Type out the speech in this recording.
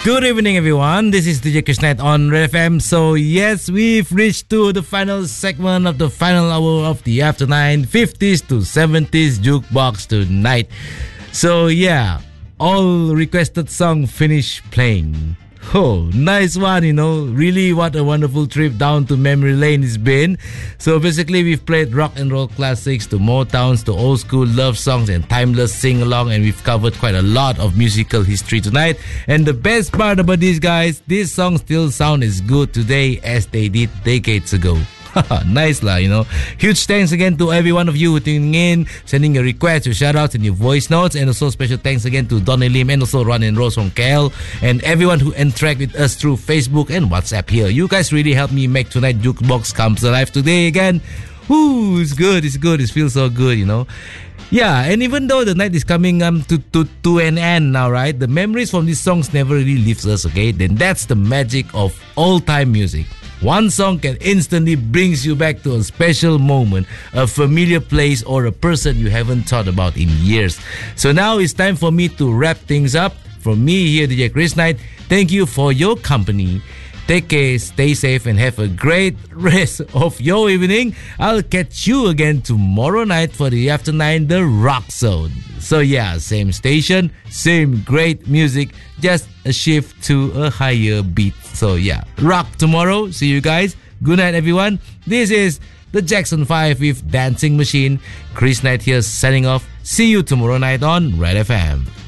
Good evening, everyone. This is DJ Krishnat on Red FM. So, yes, we've reached to the final segment of the final hour of the After 9 50s to 70s Jukebox tonight. So, yeah, all requested song finished playing. Oh, nice one, Really, what a wonderful trip down to memory lane it's been. So basically, we've played rock and roll classics to Motowns to old school love songs and timeless sing-along, and we've covered quite a lot of musical history tonight. And the best part about these guys, these songs still sound as good today as they did decades ago. Nice lah, Huge thanks again to every one of you who tuning in, sending your requests, your shoutouts, and your voice notes. And also special thanks again to Donny Lim and also Ron and Rose from KL, and everyone who interact with us through Facebook and WhatsApp here. You guys really helped me make tonight Jukebox comes alive today again. Ooh, it's good. It feels so good, Yeah, and even though the night is coming to an end now, right? The memories from these songs never really leaves us, okay? Then that's the magic of all-time music. One song can instantly brings you back to a special moment, a familiar place, or a person you haven't thought about in years. So now it's time for me to wrap things up. From me here, DJ Chris Knight, thank you for your company. Take care, stay safe, and have a great rest of your evening. I'll catch you again tomorrow night for the After 9, The Rock Zone. So yeah, same station, same great music, just a shift to a higher beat. So yeah, rock tomorrow. See you guys. Good night, everyone. This is the Jackson 5 with Dancing Machine. Chris Knight here signing off. See you tomorrow night on Red FM.